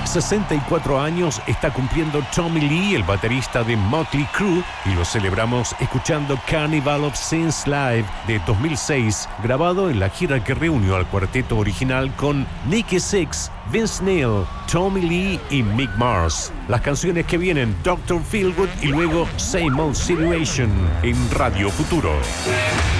64 años está cumpliendo Tommy Lee, el baterista de Motley Crue, y lo celebramos escuchando Carnival of Sins Live de 2006, grabado en la gira que reunió al cuarteto original con Nikki Sixx, Vince Neil, Tommy Lee y Mick Mars. Las canciones que vienen, Dr. Feelgood y luego Same Old Situation en Radio Futuro.